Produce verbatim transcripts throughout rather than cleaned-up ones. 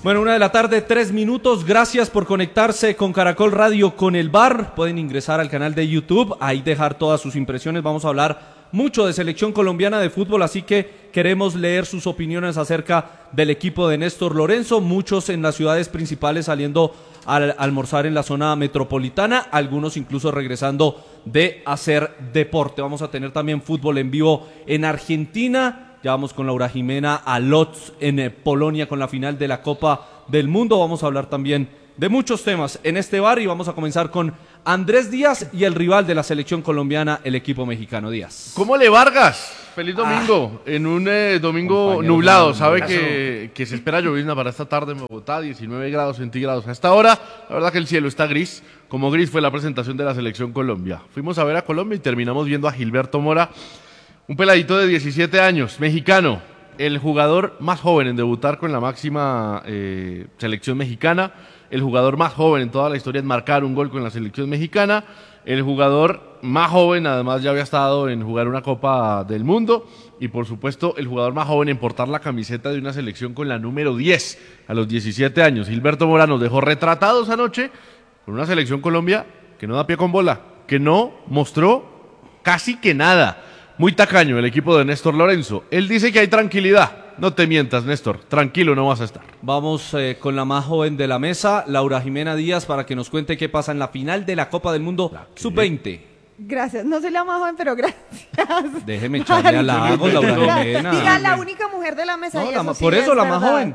Bueno, una de la tarde, tres minutos. Gracias por conectarse con Caracol Radio con el V A R. Pueden ingresar al canal de YouTube, ahí dejar todas sus impresiones. Vamos a hablar mucho de selección colombiana de fútbol, así que queremos leer sus opiniones acerca del equipo de Néstor Lorenzo. Muchos en las ciudades principales saliendo a almorzar en la zona metropolitana, algunos incluso regresando de hacer deporte. Vamos a tener también fútbol en vivo en Argentina. Ya vamos con Laura Jimena a Lodz en eh, Polonia con la final de la Copa del Mundo. Vamos a hablar también de muchos temas en este bar y vamos a comenzar con Andrés Díaz y el rival de la selección colombiana, el equipo mexicano. Díaz. ¿Cómo le Vargas? Feliz domingo, ah, en un eh, domingo nublado. Sabe que, que se espera llovizna para esta tarde en Bogotá, diecinueve grados centígrados. A esta hora, la verdad que el cielo está gris, como gris fue la presentación de la selección Colombia. Fuimos a ver a Colombia y terminamos viendo a Gilberto Mora, un peladito de diecisiete años, mexicano, el jugador más joven en debutar con la máxima eh, selección mexicana, el jugador más joven en toda la historia en marcar un gol con la selección mexicana, el jugador más joven, además ya había estado en jugar una Copa del Mundo, y por supuesto el jugador más joven en portar la camiseta de una selección con la número diez a los diecisiete años. Gilberto Mora nos dejó retratados anoche con una selección Colombia que no da pie con bola, que no mostró casi que nada. Muy tacaño el equipo de Néstor Lorenzo. Él dice que hay tranquilidad. No te mientas, Néstor. Tranquilo no vas a estar. Vamos eh, con la más joven de la mesa, Laura Jimena Díaz, para que nos cuente qué pasa en la final de la Copa del Mundo sub veinte. Gracias. No soy la más joven, pero gracias. Déjeme echarle al lago, Laura Jimena. Diga la única mujer de la mesa. No, y la eso sí por eso la verdad. más joven.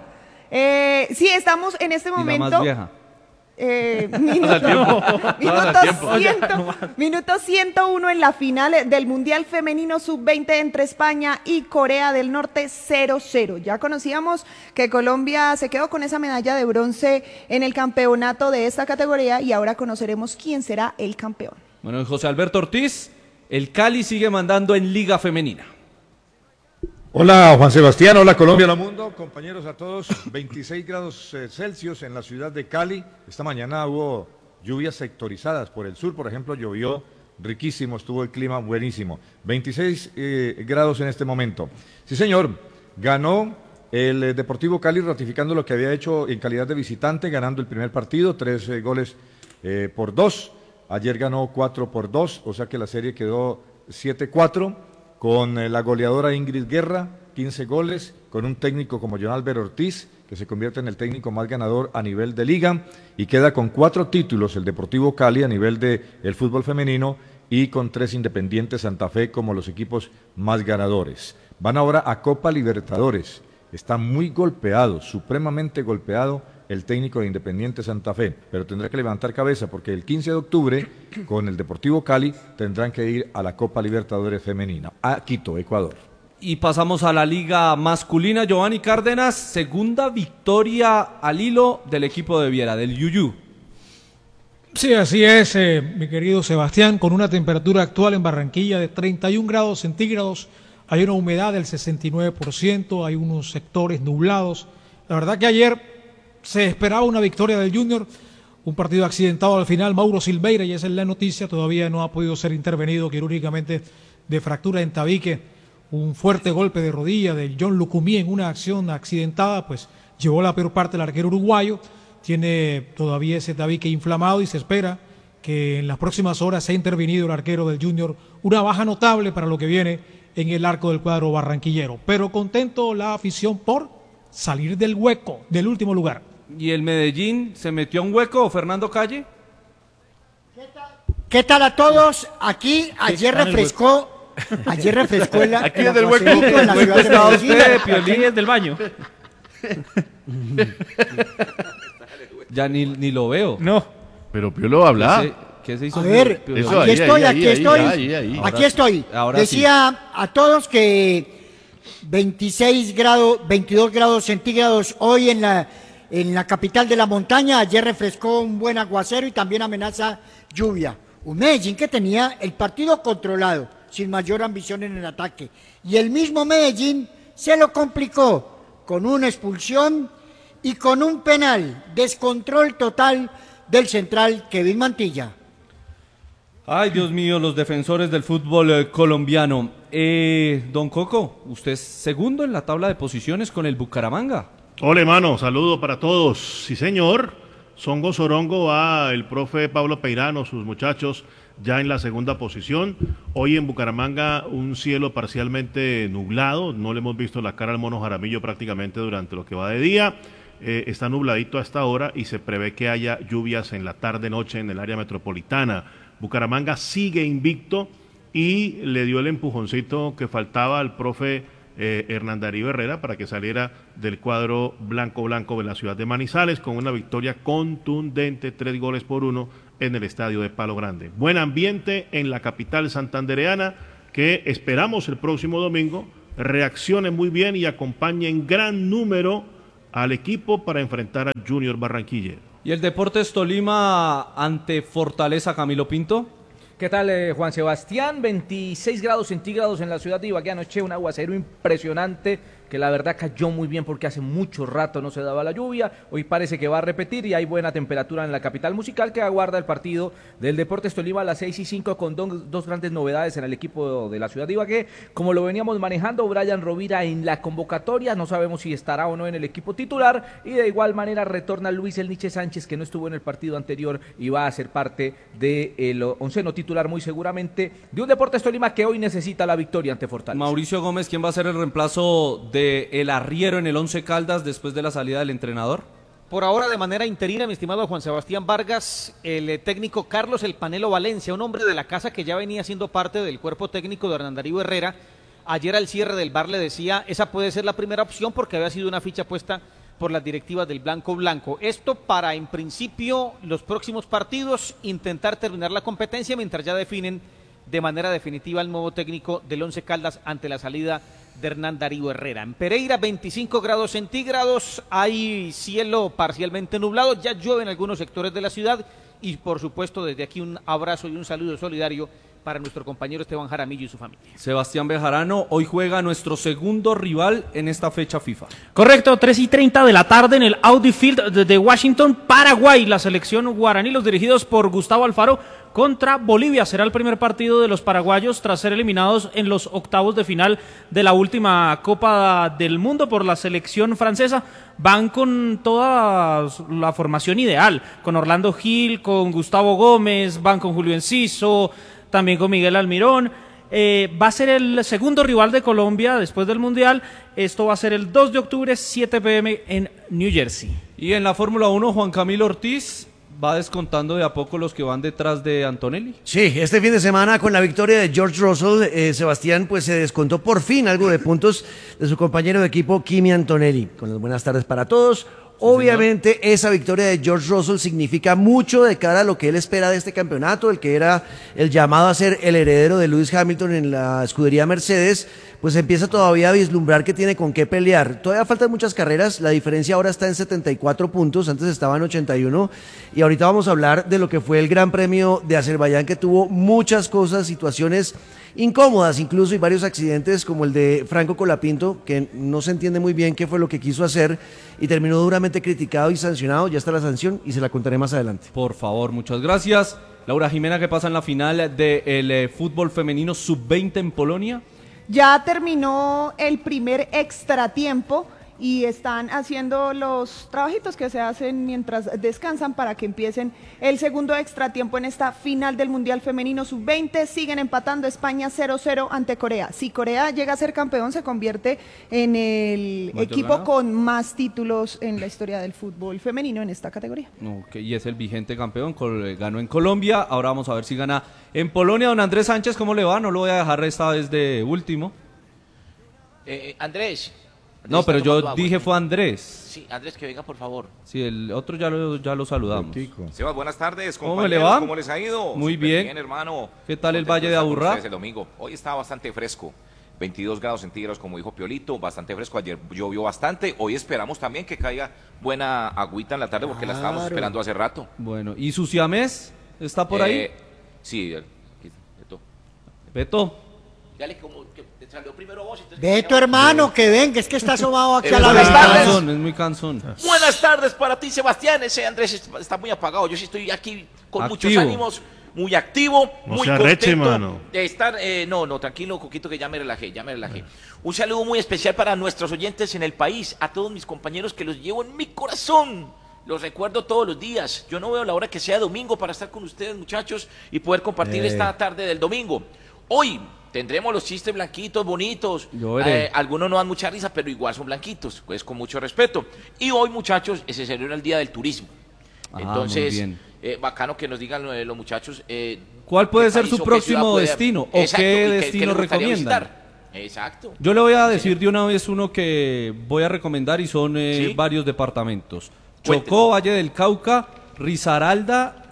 Eh, sí, estamos en este momento. Y la más vieja. Eh, minuto, minuto, ciento, minuto ciento uno en la final del Mundial Femenino sub veinte entre España y Corea del Norte, cero cero. Ya conocíamos que Colombia se quedó con esa medalla de bronce en el campeonato de esta categoría y ahora conoceremos quién será el campeón. Bueno, José Alberto Ortiz, el Cali sigue mandando en Liga Femenina. Hola Juan Sebastián, hola Colombia, hola mundo, compañeros a todos, veintiséis grados eh, Celsius en la ciudad de Cali. Esta mañana hubo lluvias sectorizadas por el sur, por ejemplo, llovió riquísimo, estuvo el clima buenísimo. veintiséis eh, grados en este momento. Sí señor, ganó el eh, Deportivo Cali ratificando lo que había hecho en calidad de visitante, ganando el primer partido, tres eh, goles eh, por dos. Ayer ganó cuatro por dos, o sea que la serie quedó siete cuatro. Con la goleadora Ingrid Guerra, quince goles, con un técnico como John Álvaro Ortiz, que se convierte en el técnico más ganador a nivel de liga, y queda con cuatro títulos el Deportivo Cali a nivel de el fútbol femenino, y con tres Independiente Santa Fe como los equipos más ganadores. Van ahora a Copa Libertadores, está muy golpeado, supremamente golpeado, el técnico de Independiente Santa Fe, pero tendrá que levantar cabeza porque el quince de octubre con el Deportivo Cali tendrán que ir a la Copa Libertadores Femenina, a Quito, Ecuador. Y pasamos a la liga masculina, Giovanni Cárdenas, segunda victoria al hilo del equipo de Viera, del Yuyú. Sí, así es, eh, mi querido Sebastián, con una temperatura actual en Barranquilla de treinta y un grados centígrados, hay una humedad del sesenta y nueve por ciento, hay unos sectores nublados. La verdad que ayer se esperaba una victoria del Junior, un partido accidentado al final, Mauro Silveira, y esa es la noticia, todavía no ha podido ser intervenido quirúrgicamente de fractura en tabique, un fuerte golpe de rodilla de John Lucumí en una acción accidentada, pues llevó la peor parte del arquero uruguayo, tiene todavía ese tabique inflamado y se espera que en las próximas horas sea intervenido el arquero del Junior, una baja notable para lo que viene en el arco del cuadro barranquillero, pero contento la afición por salir del hueco, del último lugar. ¿Y el Medellín se metió a un hueco, Fernando Calle? ¿Qué tal, ¿Qué tal a todos? Aquí ayer refrescó, ayer refrescó el, aquí el es del hueco, en la ciudad de Medellín. Piolín es del baño. Ya ni, ni lo veo. No. Pero Piolo habla. ¿Qué se, qué se hizo? A ver, Eso, aquí ahí, estoy, ahí, aquí ahí, estoy, ahí, ahí. aquí Ahora, estoy. ahora Decía sí. a todos que veintiséis grados, veintidós grados centígrados hoy en la en la capital de la montaña. Ayer refrescó un buen aguacero y también amenaza lluvia. Un Medellín que tenía el partido controlado, sin mayor ambición en el ataque. Y el mismo Medellín se lo complicó con una expulsión y con un penal. Descontrol total del central Kevin Mantilla. Ay, Dios mío, los defensores del fútbol eh, colombiano. Eh, don Coco, usted es segundo en la tabla de posiciones con el Bucaramanga. Hola, hermano, saludo para todos. Sí, señor. Songo Sorongo va el profe Pablo Peirano, sus muchachos, ya en la segunda posición. Hoy en Bucaramanga un cielo parcialmente nublado, no le hemos visto la cara al Mono Jaramillo prácticamente durante lo que va de día. Eh, está nubladito a esta hora y se prevé que haya lluvias en la tarde-noche en el área metropolitana. Bucaramanga sigue invicto y le dio el empujoncito que faltaba al profe eh, Hernán Darío Herrera para que saliera del cuadro blanco-blanco de la ciudad de Manizales con una victoria contundente, tres goles por uno en el estadio de Palo Grande. Buen ambiente en la capital santandereana que esperamos el próximo domingo reaccione muy bien y acompañe en gran número al equipo para enfrentar a Junior Barranquilla. ¿Y el Deportes Tolima ante Fortaleza, Camilo Pinto? ¿Qué tal, eh, Juan Sebastián? veintiséis grados centígrados en la ciudad de Ibagué anoche, un aguacero impresionante que la verdad cayó muy bien porque hace mucho rato no se daba la lluvia. Hoy parece que va a repetir y hay buena temperatura en la capital musical que aguarda el partido del Deportes Tolima a las seis y cinco con do, dos grandes novedades en el equipo de la ciudad de Ibagué. Como lo veníamos manejando, Brian Rovira en la convocatoria, no sabemos si estará o no en el equipo titular, y de igual manera retorna Luis El Niche Sánchez, que no estuvo en el partido anterior y va a ser parte del onceno titular muy seguramente de un Deportes Tolima que hoy necesita la victoria ante Fortaleza. Mauricio Gómez, ¿quién va a ser el reemplazo de el arriero en el Once Caldas después de la salida del entrenador? Por ahora de manera interina, mi estimado Juan Sebastián Vargas, el eh, técnico Carlos El Panelo Valencia, un hombre de la casa que ya venía siendo parte del cuerpo técnico de Hernán Darío Herrera. Ayer al cierre del bar le decía, esa puede ser la primera opción porque había sido una ficha puesta por las directivas del Blanco Blanco. Esto para, en principio, los próximos partidos, intentar terminar la competencia mientras ya definen de manera definitiva el nuevo técnico del Once Caldas ante la salida de Hernán Darío Herrera. En Pereira, veinticinco grados centígrados, hay cielo parcialmente nublado, ya llueve en algunos sectores de la ciudad y por supuesto desde aquí un abrazo y un saludo solidario para nuestro compañero Esteban Jaramillo y su familia. Sebastián Bejarano, hoy juega nuestro segundo rival en esta fecha FIFA. Correcto, tres y treinta de la tarde en el Audi Field de Washington, Paraguay, la selección guaraní, los dirigidos por Gustavo Alfaro, contra Bolivia. Será el primer partido de los paraguayos tras ser eliminados en los octavos de final de la última Copa del Mundo por la selección francesa. Van con toda la formación ideal, con Orlando Gil, con Gustavo Gómez, van con Julio Enciso, también con Miguel Almirón. Eh, va a ser el segundo rival de Colombia después del Mundial. Esto va a ser el dos de octubre, siete pe eme en New Jersey. Y en la Fórmula uno, Juan Camilo Ortiz va descontando de a poco los que van detrás de Antonelli. Sí, este fin de semana con la victoria de George Russell, eh, Sebastián pues se descontó por fin algo de puntos de su compañero de equipo Kimi Antonelli. Con las buenas tardes para todos. Obviamente esa victoria de George Russell significa mucho de cara a lo que él espera de este campeonato, el que era el llamado a ser el heredero de Lewis Hamilton en la escudería Mercedes, pues empieza todavía a vislumbrar que tiene con qué pelear. Todavía faltan muchas carreras, la diferencia ahora está en setenta y cuatro puntos, antes estaba en ochenta y uno, y ahorita vamos a hablar de lo que fue el Gran Premio de Azerbaiyán, que tuvo muchas cosas, situaciones incómodas incluso, y varios accidentes como el de Franco Colapinto, que no se entiende muy bien qué fue lo que quiso hacer y terminó duramente criticado y sancionado. Ya está la sanción y se la contaré más adelante. Por favor, muchas gracias. Laura Jimena, ¿qué pasa en la final del eh, fútbol femenino sub veinte en Polonia? Ya terminó el primer extratiempo y están haciendo los trabajitos que se hacen mientras descansan para que empiecen el segundo extratiempo en esta final del Mundial Femenino sub veinte. Siguen empatando España cero cero ante Corea. Si Corea llega a ser campeón, se convierte en el Mayor equipo ganado. Con más títulos en la historia del fútbol femenino en esta categoría. Ok, y es el vigente campeón, ganó en Colombia, ahora vamos a ver si gana en Polonia. Don Andrés Sánchez, ¿cómo le va? No lo voy a dejar esta vez de último. Eh, Andrés... Andrés no, pero yo dije fue Andrés. Sí, Andrés, que venga, por favor. Sí, el otro ya lo, ya lo saludamos. Sebas, buenas tardes, ¿Cómo le va? ¿Cómo les ha ido? Muy Súper bien. bien, hermano. ¿Qué tal el Valle de Aburrá? El domingo. Hoy está bastante fresco. veintidós grados centígrados, como dijo Piolito, bastante fresco. Ayer llovió bastante. Hoy esperamos también que caiga buena agüita en la tarde porque claro. La estábamos esperando hace rato. Bueno, ¿y su siamés está por eh, ahí? Sí, el, Beto. Beto. Dale, como que te salió primero vos. Beto, hermano, que venga, es que está asomado aquí eh, a la ventana. Es muy cansón, es muy cansón. Buenas tardes para ti, Sebastián. Ese Andrés está muy apagado. Yo sí estoy aquí con Activo. Muchos ánimos. muy activo, No muy se arreche, contento mano. de estar... eh, no, no, tranquilo, Coquito, que ya me relajé, ya me relajé. Un saludo muy especial para nuestros oyentes en el país, a todos mis compañeros que los llevo en mi corazón. Los recuerdo todos los días. Yo no veo la hora que sea domingo para estar con ustedes, muchachos, y poder compartir Eh. esta tarde del domingo. Hoy tendremos los chistes blanquitos, bonitos. Llore. Eh, algunos no dan mucha risa, pero igual son blanquitos, pues con mucho respeto. Y hoy, muchachos, se celebra el Día del Turismo. Ah, Entonces, muy bien. eh, bacano que nos digan eh, los muchachos. Eh, ¿Cuál puede qué ser país su o qué próximo ciudad puede- destino? ¿O Exacto, qué y qué- destino qué les gustaría recomiendan? visitar. Exacto. Yo le voy a decir de una vez uno que voy a recomendar y son eh, ¿Sí? varios departamentos. Cuénteme. Chocó, Valle del Cauca, Risaralda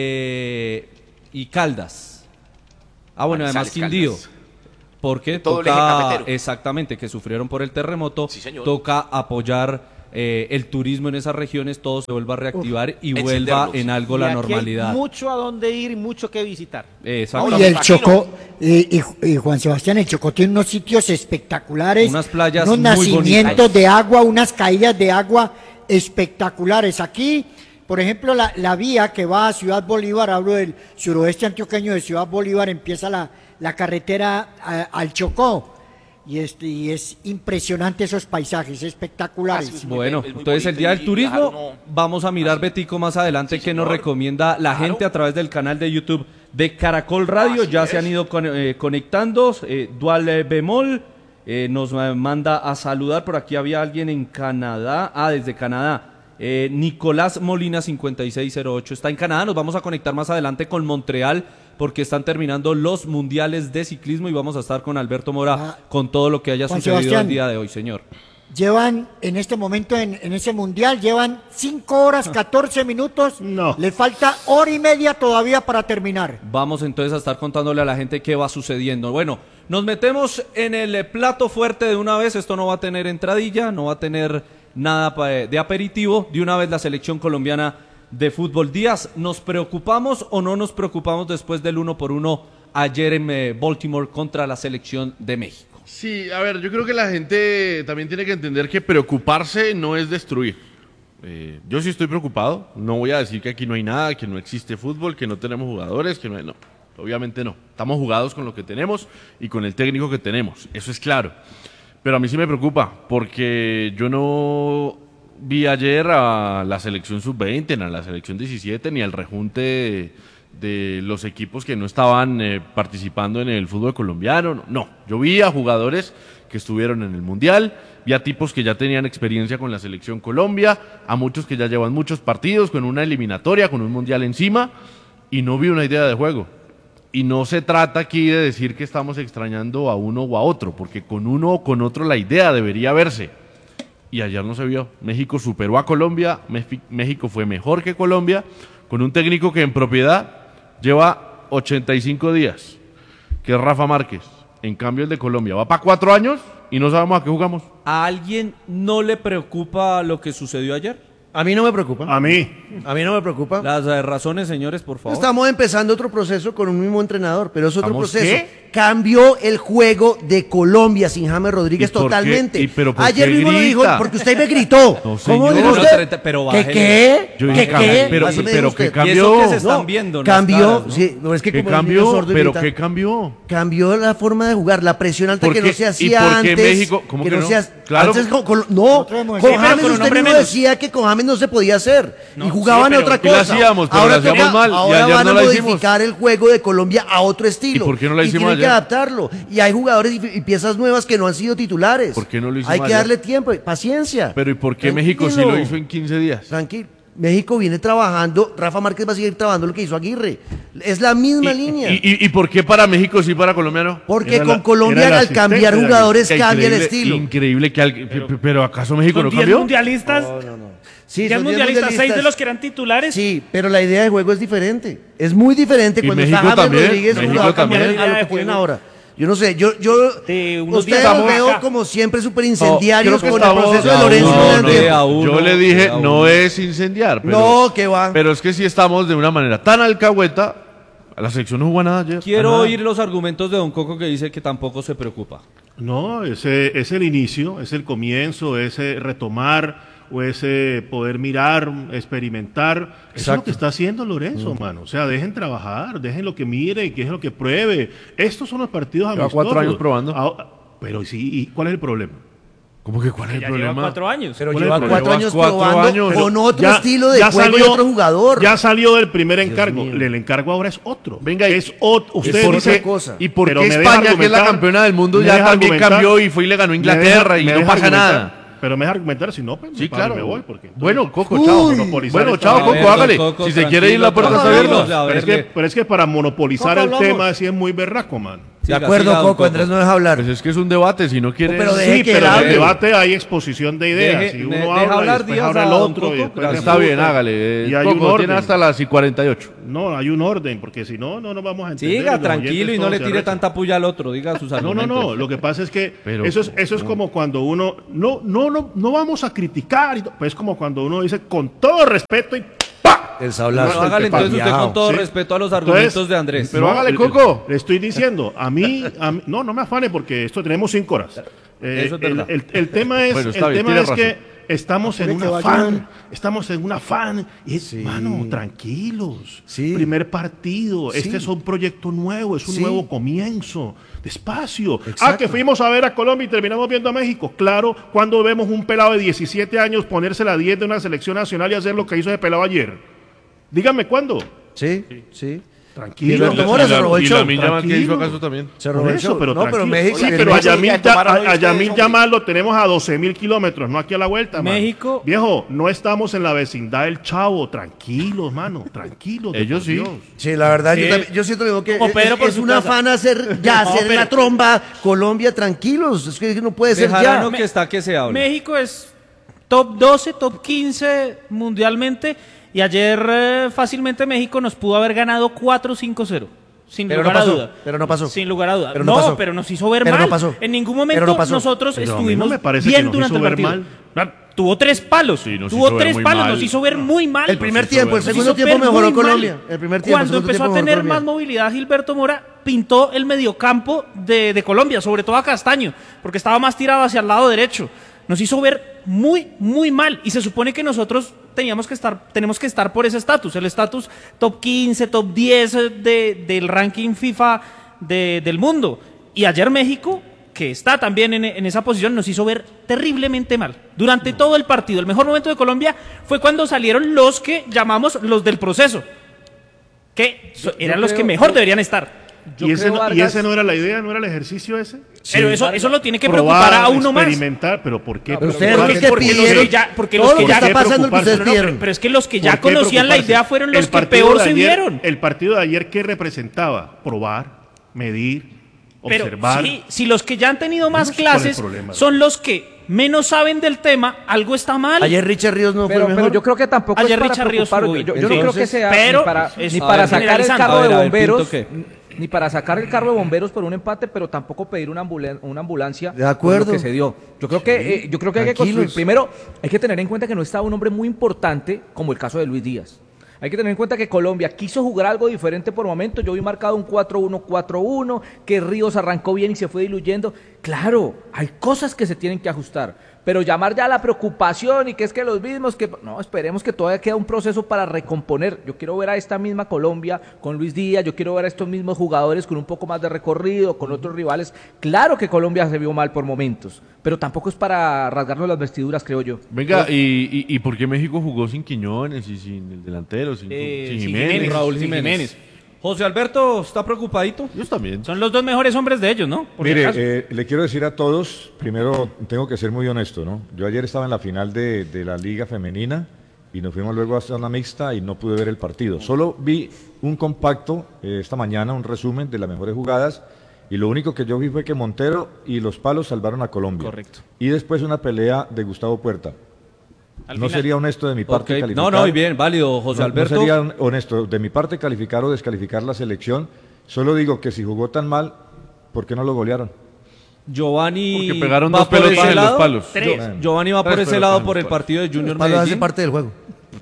eh, y Caldas. Ah, bueno, además Manizales, Quindío. Caldas. Porque Todo el eje toca, cafetero. exactamente, que sufrieron por el terremoto, Sí, señor. toca apoyar eh, el turismo en esas regiones, todo se vuelva a reactivar y vuelva encenderlos. en algo Y la aquí normalidad. Hay mucho a dónde ir y mucho que visitar. Exactamente. Y me el imagino. Chocó, y, y- y Juan Sebastián, el Chocó tiene unos sitios espectaculares, Unas playas unos muy nacimientos bonitas. de agua, unas caídas de agua espectaculares. Aquí, por ejemplo, la, la vía que va a Ciudad Bolívar, hablo del suroeste antioqueño de Ciudad Bolívar, empieza la, la carretera a- al Chocó. Y, este, y es impresionante esos paisajes, espectaculares. Ah, sí, es muy Bueno, be- es muy entonces el bonito Día y del Turismo, viajar uno- vamos a mirar, Betico, más adelante Sí, qué nos señor. recomienda la Claro. gente a través del canal de YouTube de Caracol Radio. Así ya es. se han ido con- eh, conectando. eh, Dual eh, Bemol eh, nos eh, manda a saludar. Por aquí había alguien en Canadá. Ah, desde Canadá. Eh, Nicolás Molina cincuenta y seis cero ocho está en Canadá. Nos vamos a conectar más adelante con Montreal porque están terminando los mundiales de ciclismo y vamos a estar con Alberto Mora Ah, con todo lo que haya Juan sucedido Sebastián. el día de hoy, señor. Llevan, en este momento, en, en ese mundial, llevan cinco horas, catorce minutos. No. Le falta hora y media todavía para terminar. Vamos entonces a estar contándole a la gente qué va sucediendo. Bueno, nos metemos en el eh, plato fuerte de una vez. Esto no va a tener entradilla, no va a tener nada pa- de aperitivo. De una vez la selección colombiana de fútbol. Díaz, ¿nos preocupamos o no nos preocupamos después del uno por uno ayer en eh, Baltimore contra la selección de México? Sí, a ver, yo creo que la gente también tiene que entender que preocuparse no es destruir. Eh, yo sí estoy preocupado, no voy a decir que aquí no hay nada, que no existe fútbol, que no tenemos jugadores, que no hay... No, obviamente no. Estamos jugados con lo que tenemos y con el técnico que tenemos, eso es claro. Pero a mí sí me preocupa, porque yo no vi ayer a la selección sub veinte, ni a la selección diecisiete, ni al rejunte de, de los equipos que no estaban eh, participando en el fútbol colombiano. No, yo vi a jugadores que estuvieron en el Mundial, vi a tipos que ya tenían experiencia con la selección Colombia, a muchos que ya llevan muchos partidos, con una eliminatoria, con un Mundial encima, y no vi una idea de juego. Y no se trata aquí de decir que estamos extrañando a uno o a otro, porque con uno o con otro la idea debería verse. Y ayer no se vio. México superó a Colombia, Mefi- México fue mejor que Colombia, con un técnico que en propiedad lleva ochenta y cinco días, que es Rafa Márquez. En cambio el de Colombia va para cuatro años y no sabemos a qué jugamos. ¿A alguien no le preocupa lo que sucedió ayer? A mí no me preocupa. A mí. A mí no me preocupa. Las eh, razones, señores, por favor. Estamos empezando otro proceso con un mismo entrenador, pero es otro ¿Estamos proceso. qué? Cambió el juego de Colombia sin James Rodríguez ¿Y por qué? totalmente. ¿Y pero por Ayer qué mismo lo dijo, grita? porque usted me gritó. No, ¿Cómo señor. dijo No, usted? no, pero ¿Qué bájele. qué? Yo ¿Qué dije, qué? pero- Así me pero dijo ¿qué usted. cambió? Y eso que se están No, viendo. unas cambió, caras, ¿no? sí, no, es que ¿Qué como el niño cambió? sordo ¿Pero grita. qué cambió? Cambió la forma de jugar, la presión alta ¿Por que qué? no se ¿Y hacía por qué antes. México? ¿Cómo que no no? se hace- Claro. antes con- con- no, Nosotros hemos con hecho- James con un usted hombre mismo menos. decía que con James no se podía hacer y jugaban sí, a pero- otra y la cosa. hacíamos, pero ahora la hacíamos toca- mal, y ahora ayer van no a la hicimos. modificar el juego de Colombia a otro estilo. ¿Y por qué no la Y hicimos tienen que ayer? adaptarlo. Y hay jugadores y, y piezas nuevas que no han sido titulares. ¿Por qué no lo hicimos Hay que ayer? darle tiempo, paciencia. Pero ¿y por qué México sí Tranquilo. lo hizo en quince días? Tranquilo. México viene trabajando, Rafa Márquez va a seguir trabajando lo que hizo Aguirre. Es la misma ¿Y, línea. y, y- y por qué para México sí, para Colombia no? Porque Era con la- Colombia era el al cambiar asistente de jugadores Qué cambia el increíble- estilo. Increíble que alguien... Pero, pero ¿acaso México Son no diez cambió? mundialistas. Sí, diez son diez mundialistas, seis de mundialistas. los que eran titulares. Sí, pero la idea de juego es diferente. Es muy diferente Y cuando México está James también, Rodríguez un México jugador también. cambiante a lo Idea que de tienen juego. ahora. Yo no sé, yo, yo De unos ustedes días los vamos veo acá. como siempre súper No, incendiarios creo con que el estamos- proceso de Ya Lorenzo. uno, no dan no, tiempo. a uno, Yo le dije, a no uno. es incendiar. Pero, No, que va. Pero es que si estamos de una manera tan alcahueta, a la selección no jugó nada ayer. Quiero A nada. oír los argumentos de Don Coco que dice que tampoco se preocupa. No, ese es el inicio, es el comienzo, es eh, retomar o es eh, poder mirar, experimentar. Eso es lo que está haciendo Lorenzo, Mm. mano. O sea, dejen trabajar, dejen lo que mire, dejen lo que pruebe. Estos son los partidos Lleva amistosos. cuatro años probando. Ah, pero sí, ¿y cuál es el problema? ¿Cómo que cuál es el Ya problema? lleva cuatro años. Pero ¿Cuál es lleva el cuatro problema? años Cuatro probando años. con otro Ya- estilo de ya juego y salió- otro jugador. Ya salió del primer encargo. mío. El encargo ahora es otro. Venga, es otro. ¿y Usted por dice qué- cosa. ¿Y por Pero qué me deja España, que es la argumentar, campeona del mundo, me ya deja también argumentar, cambió y fue y le ganó a me Inglaterra deja- y me no deja pasa argumentar, nada? Pero me deja argumentar, si no, pues Sí, me paro y claro. me voy. Porque entonces- Bueno, Coco, chao. monopolizar Bueno, esta chao, vaina. Coco, hágale. Coco, Si se quiere ir, la puerta está tranquilo, abierta. Coco, Pero es, que, pero es que para monopolizar Coco, el hablamos. tema sí es muy berraco, man. De Siga, acuerdo, siga, don Coco, Andrés no deja hablar. Pues es que es un debate, si no quiere... Pero deje Sí, que pero él en el hable. debate hay exposición de ideas. Deje- y uno de- deja habla hablar y después Díaz habla a el don otro. Coco, Y después gracias. Está bien, hágale. Y Eh, hay Coco, un orden. tiene hasta las y cuarenta y ocho. No, hay un orden, porque si no, no nos vamos a entender. Siga los tranquilo oyentes y no todos le se tire arrechan. tanta puya al otro, diga sus No, no, argumentos. no. Lo que pasa es que Pero, eso es, eso es como cuando uno no, no, no, no vamos a criticar. Y to- pues como cuando uno dice con todo respeto y ¡pa! El sablazo. Bueno, hágale entonces usted con todo Sí. respeto a los Entonces, argumentos de Andrés. pero hágale, Coco. Le estoy diciendo, a mí, a mí- no, no me afane porque esto tenemos cinco horas. Eh, Eso es el, verdad. el- el tema es, Bueno, está el bien, tema tiene es razón. que estamos en Apure que un va a afán, llover. estamos en un afán y es, mano, tranquilos. Sí. Primer partido, este es un proyecto nuevo, es un Sí. nuevo comienzo. Despacio. Ah, Exacto. que fuimos a ver a Colombia y terminamos viendo a México. Claro, cuando vemos un pelado de diecisiete años ponerse la diez de una selección nacional y hacer lo que hizo ese pelado ayer. Dígame cuándo. Sí, sí. Tranquilo. Alberto Mora se robó el y show. la Lamine Yamal, ¿qué hizo Tranquilo. acaso también? Se Por robó el eso, show. pero No, pero tranquilo. México. Sí, en pero a México- Yamil, ya Ya- tomaron a- a ustedes, Yamil hombre. Yamal lo tenemos a doce mil kilómetros, no aquí a la vuelta, mano. México- Viejo, no estamos en la vecindad del Chavo. Tranquilos, mano, tranquilos. de Ellos por sí. Dios. Sí, la verdad, Sí. yo, también- yo siento mismo que Como es, Pedro por es su un casa. afán hacer ya, No, hacer pero- la tromba, Colombia, tranquilos, es que no puede ser ya. Bejarano que está que se habla. México es top doce, top quince mundialmente y ayer eh, fácilmente México nos pudo haber ganado cuatro cinco cero. Sin Pero lugar no a pasó, duda. pero no pasó. Sin lugar a duda. Pero no no, pasó. pero nos hizo ver Pero no mal. pasó. En ningún Pero momento no pasó. nosotros Pero a mí estuvimos no me parece bien que nos durante hizo el ver partido. mal. Ah, Tuvo tres palos. Sí, nos Tuvo hizo ver tres muy palos, mal. nos hizo ver muy mal. El primer Nos tiempo, el hizo segundo ver tiempo mejoró muy mal. Colombia. El primer tiempo, el Cuando segundo empezó a tiempo mejoró tener Colombia. más movilidad Gilberto Mora, pintó el mediocampo de, de Colombia, sobre todo a Castaño, porque estaba más tirado hacia el lado derecho. Nos hizo ver muy, muy mal. Y se supone que nosotros teníamos que estar, tenemos que estar por ese estatus, el estatus top quince, top diez de, del ranking FIFA de- del mundo. Y ayer México, que está también en, en esa posición, nos hizo ver terriblemente mal. Durante todo el partido, el mejor momento de Colombia fue cuando salieron los que llamamos los del proceso, que so- eran los creo- que mejor yo- deberían estar. Yo ¿Y ese, creo, no, ¿Y Vargas- ese no era la idea? ¿No era el ejercicio ese? Pero eso, eso lo tiene que Probar, preocupar a uno más. experimentar, pero ¿por qué? Pero preocuparse? ustedes Porque, los que porque los pidieron, que ya, porque todo los que lo que ya está pasando es lo que preocuparse. ustedes No, no, pidieron. pero, pero es que los que ya ¿Por qué conocían la preocuparse? idea fueron los El que partido peor de se ayer- vieron. El partido de ayer, ¿qué representaba? Probar, medir, Pero observar. sí, si los que ya han tenido más no sé cuál es el clases problema. son los que menos saben del tema, algo está mal. Ayer Richard Ríos no Pero, fue el pero mejor. yo creo que tampoco Ayer es para Richard Ríos preocupar- fue yo, bien. yo no creo que Entonces, sea pero ni para, es- ni a para ver, sacar el generalizando. carro A ver, de a ver, bomberos, Pinto, ni para sacar el carro de bomberos por un empate, pero tampoco pedir una, ambulan- una ambulancia De acuerdo. por lo que se dio. Yo creo que eh, yo creo que hay que tranquilos. construir. Primero, hay que tener en cuenta que no estaba un hombre muy importante como el caso de Luis Díaz. Hay que tener en cuenta que Colombia quiso jugar algo diferente por momentos. Yo vi marcado un cuatro uno cuatro uno, que Ríos arrancó bien y se fue diluyendo. Claro, hay cosas que se tienen que ajustar, pero llamar ya a la preocupación y que es que los mismos que... No, esperemos que todavía queda un proceso para recomponer. Yo quiero ver a esta misma Colombia con Luis Díaz, yo quiero ver a estos mismos jugadores con un poco más de recorrido, con otros rivales. Claro que Colombia se vio mal por momentos, pero tampoco es para rasgarnos las vestiduras, creo yo. Venga, ¿y, y, y por qué México jugó sin Quiñones y sin el delantero, sin, Eh, sin sin Jiménez? Jiménez. Raúl Sí, Jiménez. Jiménez. José Alberto, ¿está preocupadito? Ellos también. Son los dos mejores hombres de ellos, ¿no? Por si Mire, acaso. eh, le quiero decir a todos, primero tengo que ser muy honesto, ¿no? Yo ayer estaba en la final de, de la Liga Femenina y nos fuimos luego a zona mixta y no pude ver el partido. Solo vi un compacto eh, esta mañana, un resumen de las mejores jugadas y lo único que yo vi fue que Montero y los palos salvaron a Colombia. Correcto. Y después una pelea de Gustavo Puerta. Al No final. sería honesto de mi parte Ok, calificar. no, no, y bien, válido, José No- Alberto. No sería honesto de mi parte calificar o descalificar la selección. Solo digo que si jugó tan mal, ¿por qué no lo golearon? Giovanni Porque pegaron va dos por pelotas ese en los lado. palos. Tres. Gio- Giovanni va por Tres ese pelotas lado en por los el palos. partido de Junior Palo hace Medellín. parte del juego.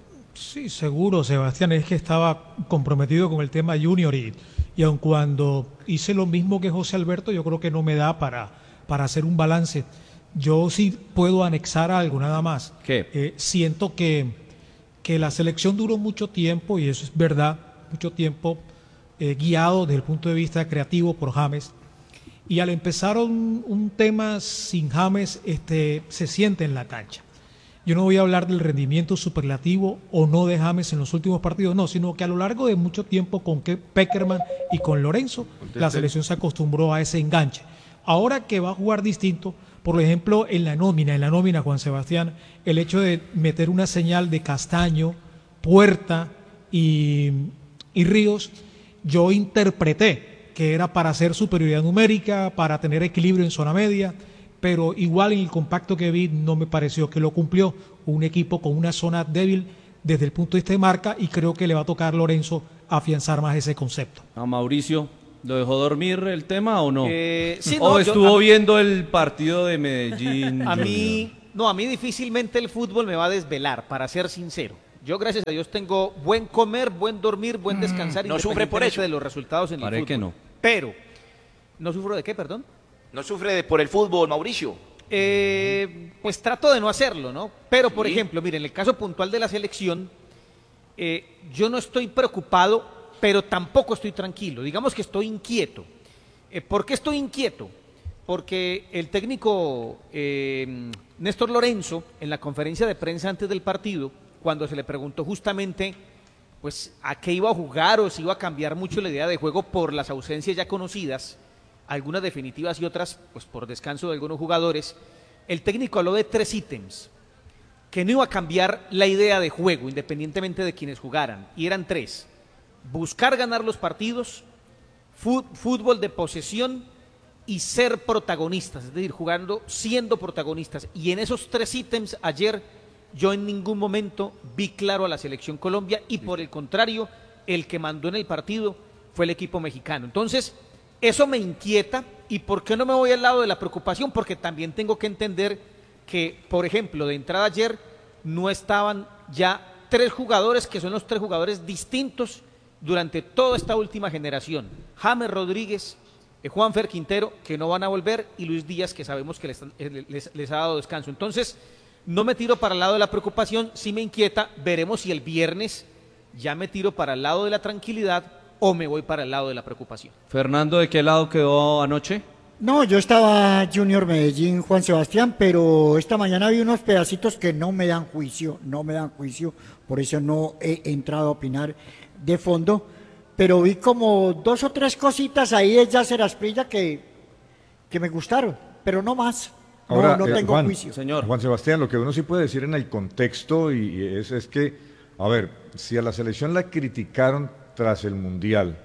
Sí, seguro, Sebastián, es que estaba comprometido con el tema Junior y, y aun cuando hice lo mismo que José Alberto, yo creo que no me da para, para hacer un balance. yo sí puedo anexar algo, nada más. ¿Qué? Eh, siento que, que la selección duró mucho tiempo, y eso es verdad, mucho tiempo eh, guiado desde el punto de vista creativo por James. Y al empezar un, un tema sin James, este, se siente en la cancha. Yo no voy a hablar del rendimiento superlativo o no de James en los últimos partidos, no, sino que a lo largo de mucho tiempo con Pekerman y con Lorenzo, la selección se acostumbró a ese enganche. Ahora que va a jugar distinto, por ejemplo, en la nómina, en la nómina, Juan Sebastián, el hecho de meter una señal de Castaño, Puerta y, y Ríos, yo interpreté que era para hacer superioridad numérica, para tener equilibrio en zona media, pero igual en el compacto que vi no me pareció que lo cumplió. Un equipo con una zona débil desde el punto de vista de marca, y creo que le va a tocar a Lorenzo afianzar más ese concepto. A Mauricio, ¿lo dejó dormir el tema o no? Eh, sí, ¿O no, estuvo yo, a, viendo el partido de Medellín? A Junior? mí, no, a mí difícilmente el fútbol me va a desvelar, para ser sincero. Yo, gracias a Dios, tengo buen comer, buen dormir, buen descansar, no sufre por eso de los resultados en Parece el fútbol. que no. Pero, ¿no sufro de qué, perdón? ¿No sufre de, por el fútbol, Mauricio? Eh, pues trato de no hacerlo, ¿no? Pero, por Sí. ejemplo, mire, en el caso puntual de la selección, eh, yo no estoy preocupado, pero tampoco estoy tranquilo. Digamos que estoy inquieto. Eh, ¿Por qué estoy inquieto? Porque el técnico eh, Néstor Lorenzo, en la conferencia de prensa antes del partido, cuando se le preguntó justamente pues a qué iba a jugar o si iba a cambiar mucho la idea de juego por las ausencias ya conocidas, algunas definitivas y otras pues por descanso de algunos jugadores, el técnico habló de tres ítems, que no iba a cambiar la idea de juego independientemente de quienes jugaran, y eran tres: buscar ganar los partidos, fútbol de posesión y ser protagonistas, es decir, jugando siendo protagonistas. Y en esos tres ítems ayer yo en ningún momento vi claro a la selección Colombia, y por el contrario, el que mandó en el partido fue el equipo mexicano. Entonces, eso me inquieta. ¿Y por qué no me voy al lado de la preocupación? Porque también tengo que entender que, por ejemplo, de entrada ayer no estaban ya tres jugadores que son los tres jugadores distintos durante toda esta última generación: James Rodríguez, eh, Juanfer Quintero, que no van a volver, y Luis Díaz, que sabemos que les, les, les ha dado descanso. Entonces, no me tiro para el lado de la preocupación, sí me inquieta. Veremos si el viernes ya me tiro para el lado de la tranquilidad o me voy para el lado de la preocupación. Fernando, ¿de qué lado quedó anoche? No, yo estaba Junior Medellín, Juan Sebastián, pero esta mañana vi unos pedacitos que no me dan juicio, no me dan juicio, por eso no he entrado a opinar de fondo, pero vi como dos o tres cositas ahí de Yasser Asprilla que, que me gustaron, pero no más. No, Ahora, no eh, tengo Juan, juicio. Señor. Juan Sebastián, lo que uno sí puede decir en el contexto y, y es, es que, a ver, si a la selección la criticaron tras el Mundial,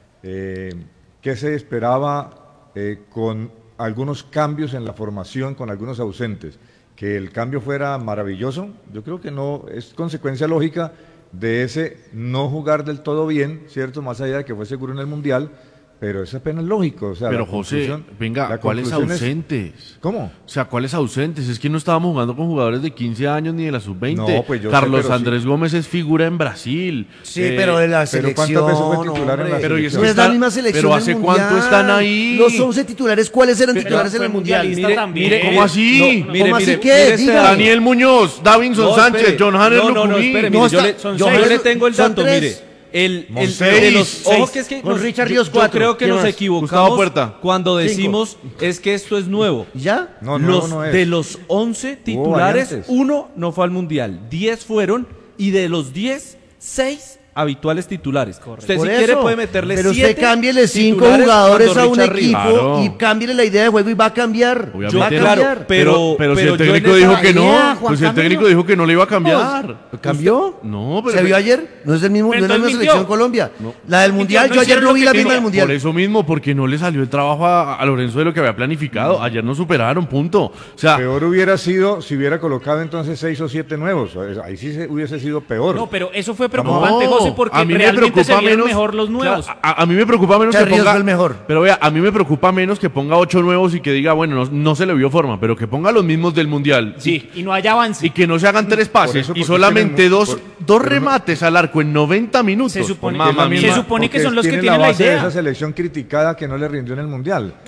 eh, ¿qué se esperaba eh, con algunos cambios en la formación, con algunos ausentes? ¿Que el cambio fuera maravilloso? Yo creo que no, es consecuencia lógica de ese no jugar del todo bien, ¿cierto? Más allá de que fue seguro en el Mundial. Pero eso apenas es lógico. O sea, Pero la José, conclusión- venga, la ¿cuáles conclusión es- ausentes? ¿Cómo? O sea, ¿cuáles ausentes? Es que no estábamos jugando con jugadores de quince años ni de la sub veinte. No, pues yo sé, Carlos pero Andrés Gómez es figura en Brasil. Sí, Eh, pero de la pero ¿cuántas selección, veces fue titular en la hombre. Pero y eso no es está- la misma selección pero del ¿hace Mundial. cuánto están ahí? Los once titulares, ¿cuáles eran titulares en fue el Mundial? mundialista Mire, también. mire, ¿Cómo así? No, mire, ¿Cómo así mire, qué? mire este Dígame. dato. Daniel Muñoz, Davinson No, Sánchez, espere. John Hannes No, no, no, Lucumí. espere, No, mire, yo, está- le, son yo seis. le tengo el Son dato, tres. mire. El, el, Monseis. de los, Seis. ojo que es que Con nos- Richard yo- Ríos, yo cuatro. creo que ¿Quién nos más? equivocamos Gustavo Puerta. cuando Cinco. decimos es que esto es nuevo. ¿Ya? No, nuevo los, no es. De los once titulares, variantes. uno no fue al Mundial, diez fueron, y de los diez, seis habituales titulares. Usted Por si quiere eso. puede meterle Pero siete usted cámbiele cinco titulares jugadores cuando a un Richard Ríos. equipo Claro. y cámbiele la idea de juego y va a cambiar. Obviamente. Va a Yo, cambiar. claro, pero, pero, si pero el yo en técnico esa- dijo que no, idea, Juan pues el Camilo. técnico dijo que no le iba a cambiar. ¿Cambió? No, pero ¿Se vio ayer? No es el mismo, no es la Entonces misma mintió. selección Colombia. La del Mundial, no yo ayer hicieron no lo vi que la misma querían. del Mundial. por eso mismo, porque no le salió el trabajo a, a Lorenzo de lo que había planificado. Ayer no superaron, punto. O sea, Peor hubiera sido si hubiera colocado entonces seis o siete nuevos. Ahí sí se, hubiese sido peor. No, pero eso fue preocupante, No, José, porque a mí me realmente se preocupa vieron menos- mejor los nuevos. Claro, a, a mí me preocupa menos que Charríos ponga fue el mejor. Pero vea, a mí me preocupa menos que ponga ocho nuevos y que diga, bueno, no, no se le vio forma, pero que ponga los mismos del Mundial. Sí, y no haya avance. Y que no se hagan tres pases eso, porque y solamente tienen mu- dos, por- dos pero no- remates al arco en noventa minutos. Se supone- Mamma se mía. supone que porque son los que tiene tienen la base de idea. esa selección criticada que no le rindió en el Mundial.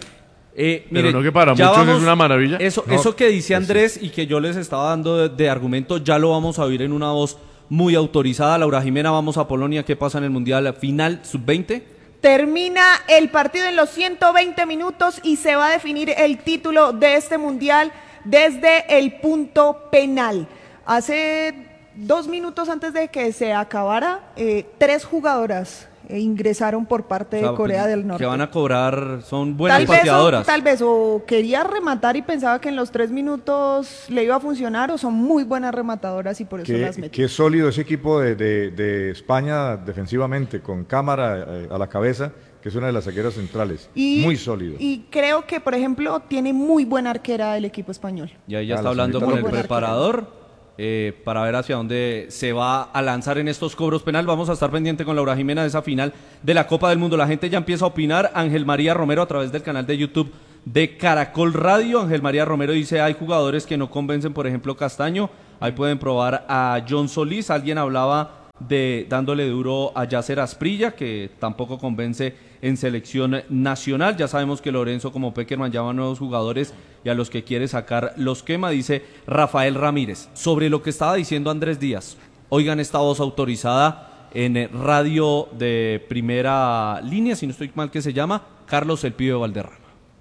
Eh, Pero mire, no que para ya muchos vamos- es una maravilla. Eso, No, eso que dice pues Andrés y que yo les estaba dando de, de argumento, ya lo vamos a oír en una voz muy autorizada. Laura Jimena, vamos a Polonia. ¿Qué pasa en el Mundial Final sub veinte? Termina el partido en los ciento veinte minutos y se va a definir el título de este mundial desde el punto penal. Hace dos minutos antes de que se acabara, eh, tres jugadoras eh, ingresaron por parte de O sea, Corea pues, del Norte. Que van a cobrar, son buenas Tal vez, o, pateadoras. tal vez o quería rematar y pensaba que en los tres minutos le iba a funcionar, o son muy buenas rematadoras y por eso las Qué, metió. qué sólido ese equipo de, de- de España defensivamente, con Cámara eh, a la cabeza, que es una de las saqueras centrales. Y- Muy sólido. Y creo que, por ejemplo, tiene muy buena arquera el equipo español. Y ahí ya Ah, está la hablando señorita con el López. preparador eh, para ver hacia dónde se va a lanzar en estos cobros penal. Vamos a estar pendiente con Laura Jimena de esa final de la Copa del Mundo. La gente ya empieza a opinar. Ángel María Romero a través del canal de YouTube de Caracol Radio. Ángel María Romero dice, hay jugadores que no convencen, por ejemplo Castaño. Ahí pueden probar a John Solís. Alguien hablaba de dándole duro a Yacer Asprilla, que tampoco convence en selección nacional. Ya sabemos que Lorenzo como Peckerman llama a nuevos jugadores y a los que quiere sacar los quema, dice Rafael Ramírez. Sobre lo que estaba diciendo Andrés Díaz, oigan esta voz autorizada en eh, radio de primera línea, si no estoy mal que se llama, Carlos El Pibe Valderrama.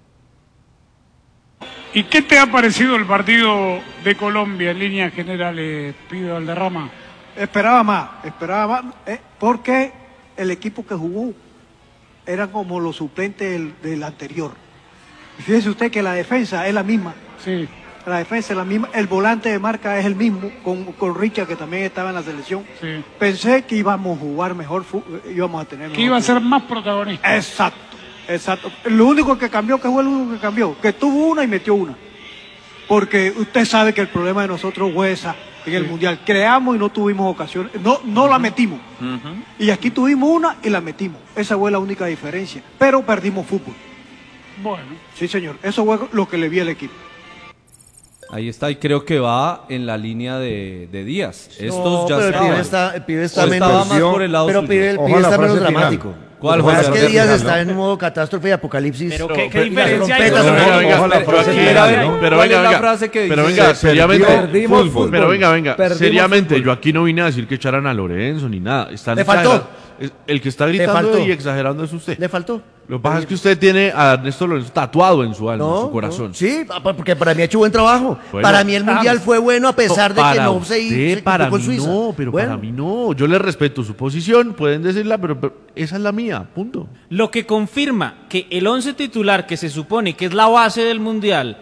¿Y qué te ha parecido el partido de Colombia en líneas generales, Pibe Valderrama? Esperaba más, esperaba más, eh, porque el equipo que jugó era como los suplentes del, del anterior. Fíjese usted que la defensa es la misma. Sí. La defensa es la misma, el volante de marca es el mismo, con, con Richard, que también estaba en la selección. Sí. Pensé que íbamos a jugar mejor, fu- íbamos a tener mejor Que iba a ser fútbol. más protagonista. Exacto, exacto. Lo único que cambió, que fue lo único que cambió, que tuvo una y metió una. Porque usted sabe que el problema de nosotros fue esa en el Mundial. Creamos y no tuvimos ocasiones, no, no la metimos. Y aquí tuvimos una y la metimos. Esa fue la única diferencia. Pero perdimos fútbol. Bueno. Sí, señor. Eso fue lo que le vi al equipo. Ahí está, y creo que va en la línea de, de Díaz. Estos No, ya pero el estaban. pibe está, el pibe está O estaba menos, más por el lado pero suyo. pibe, el pibe Ojalá está menos frase final. dramático. ¿Cuál, Lo que pasa es José? que Díaz Final, está ¿no? en modo catástrofe y apocalipsis. Pero Y qué, qué las diferencia hay. trompetas Pero son- venga, venga, Ojalá pero frase aquí- final, pero ¿no? venga, ¿Cuál es la venga, frase que pero dice? venga, seriamente, Perdimos fútbol. pero venga, venga, Perdimos seriamente, fútbol. yo aquí no vine a decir que echaran a Lorenzo ni nada. Están Le faltó. exagerando. Es- El que está gritando faltó. y exagerando es usted. Le faltó. Lo que pasa es que usted tiene a Ernesto Lorenzo tatuado en su alma, en No, su corazón. no. Sí, pa- porque para mí ha hecho buen trabajo. Bueno. Para mí el mundial Ah, fue bueno a pesar de que para no se, usted, se cumplió para con mí Suiza. no, pero Bueno. para mí no. Yo le respeto su posición, pueden decirla, pero, pero esa es la mía, punto. Lo que confirma que el once titular, que se supone que es la base del Mundial,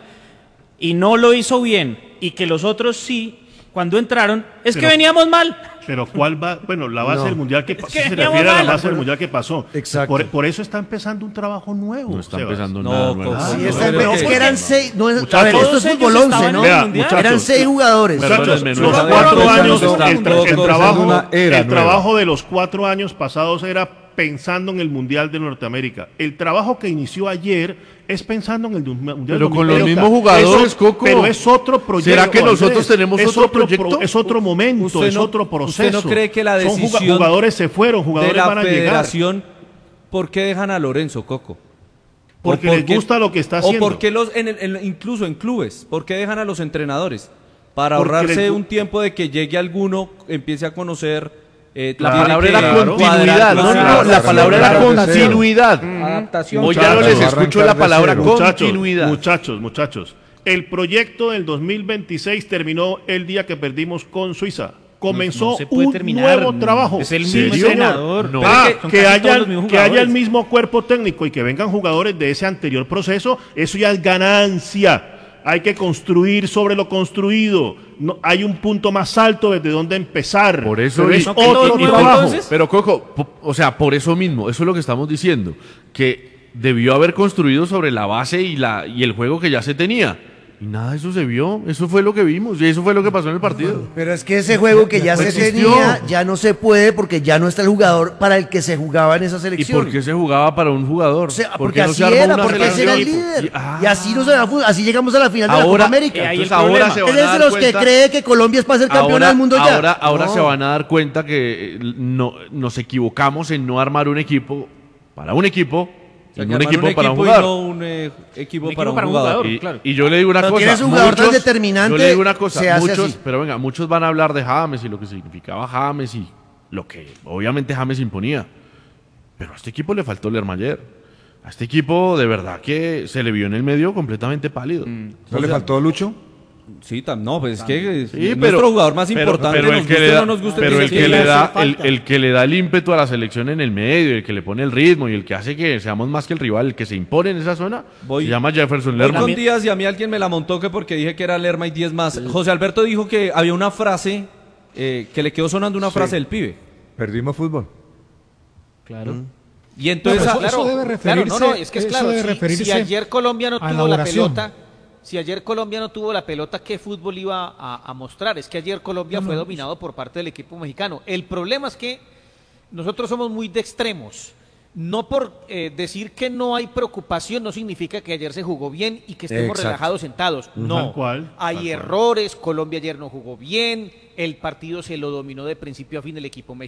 y no lo hizo bien, y que los otros sí, cuando entraron, es Pero- que veníamos mal. Pero ¿cuál va? Bueno, la base No. del mundial que pasó, que se veníamos refiere a la mal. base del mundial que pasó. Exacto. Por, por eso está empezando un trabajo nuevo. No está Sebas. empezando No, nada con- nuevo. sí, Sí, no, está- pero es que- que eran seis. No, es- a Muchachos, ver, esto es todos fútbol ellos once, estaban ¿no? en el Vea, Mundial. muchachos, Eran seis jugadores. Muchachos, Perdónenme, los no está cuatro bien. años, No está el, bien. el trabajo, una era el nueva. trabajo de los cuatro años pasados era pensando en el Mundial de Norteamérica. El trabajo que inició ayer es pensando en el du- Mundial Pero con los dos mil treinta. mismos jugadores, Eso- Coco. Pero es otro proyecto. ¿Será que nosotros Andrés. tenemos es otro pro- proyecto? Es otro momento, ¿Usted es no- otro proceso. ¿Usted no cree que la Son juga- decisión jugadores se fueron, de jugadores la van a llegar? federación, ¿por qué dejan a Lorenzo, Coco? Porque ¿O les por qué- gusta lo que está O haciendo. porque los, en el- en- incluso en clubes, ¿por qué dejan a los entrenadores? Para Porque ahorrarse les gu- un tiempo de que llegue alguno, empiece a conocer. eh, La tiene palabra que era cuadrar continuidad, no, no, no, la palabra era Claro, continuidad. Adaptación. Hoy ya no les Muchachos, escucho la arrancar de palabra cero. Muchachos, continuidad. muchachos, muchachos. El proyecto del dos mil veintiséis terminó el día que perdimos con Suiza. Comenzó No se puede un terminar. nuevo trabajo. Es el Sí, mismo señor. entrenador. No. Pero Ah, es que son que, casi haya, todos los mismos que haya el jugadores. mismo cuerpo técnico y que vengan jugadores de ese anterior proceso, eso ya es ganancia. Hay que construir sobre lo construido. No, hay un punto más alto desde donde empezar. Por eso Pero y- es ¿no que todo otro nuevo, trabajo. entonces? Pero Coco, po- o sea, por eso mismo, eso es lo que estamos diciendo, que debió haber construido sobre la base y la y el juego que ya se tenía. Y nada de eso se vio, eso fue lo que vimos y eso fue lo que pasó en el partido. Pero es que ese juego que ya No se existió. tenía, ya no se puede porque ya no está el jugador para el que se jugaba en esa ¿Y selección. por qué se jugaba para un jugador? O sea, ¿Por porque qué no así se armó era, una porque ese era el selección? líder. Y- ah. Y así, nos, así llegamos a la final de la Ahora- Copa América. Eh, ahí el Entonces ahora problema. se Él van es a de dar los que cuenta- cree que Colombia es para ser campeona Ahora, del mundo ya. ahora, ahora No. se van a dar cuenta que eh, no, nos equivocamos en no armar un equipo para un equipo sea, en que un armar equipo, para y jugar. no un eh, equipo, Un para equipo un para un jugador. jugador. Y, claro. y yo le digo una Cuando cosa, tienes un jugador tan muchos- determinante, yo le digo una cosa, se hace muchos, así. pero venga, muchos van a hablar de James y lo que significaba James y lo que obviamente James imponía. Pero a este equipo le faltó Lermayer. A este equipo de verdad que se le vio en el medio completamente pálido. ¿No O le sea, faltó Lucho? Sí, tam- no, pues es que es Sí, nuestro pero- jugador más pero- importante, pero el nos que guste le o da- no nos guste, pero tiene el que que ir. le da hace el, falta. el que le da el ímpetu a la selección en el medio, el que le pone el ritmo y el que hace que seamos más que el rival, el que se impone en esa zona, Voy- se llama Jefferson Voy Lerma. con Díaz y a mí alguien me la montó que porque dije que era Lerma y diez más. José Alberto dijo que había una frase, eh, que le quedó sonando una Sí. frase del pibe. Perdimos fútbol. Claro. Y entonces... No, a- pues, eso debe claro, referirse, no, no, es que es eso claro, debe si- referirse si, ayer Colombia no a la tuvo la oración. pelota, si ayer Colombia no tuvo la pelota, ¿qué fútbol iba a, a mostrar? Es que ayer Colombia No, fue no, dominado por parte del equipo mexicano. El problema es que nosotros somos muy de extremos. No por eh, decir que no hay preocupación no significa que ayer se jugó bien y que estemos Exacto. relajados sentados. Tal No, cual, hay tal cual. errores. Colombia ayer no jugó bien. El partido se lo dominó de principio a fin el equipo mexicano.